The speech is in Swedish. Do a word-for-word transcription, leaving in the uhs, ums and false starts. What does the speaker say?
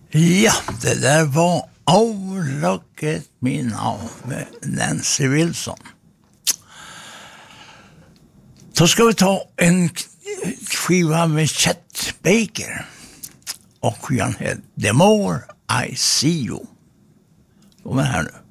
Ja, det där var Oh Look At Me Now med Nancy Wilson. Då ska vi ta en skiva med Chet Baker. Och skivan heter The More I See You. Kom här nu.